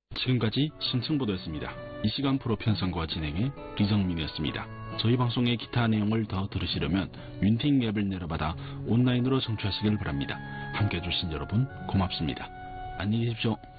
지금까지 심층보도였습니다. 이 시간 프로 편성과 진행의 기성민이었습니다. 저희 방송의 기타 내용을 더 들으시려면 윈팅 앱을 내려받아 온라인으로 청취하시길 바랍니다. 함께 해주신 여러분 고맙습니다. 안녕히 계십시오.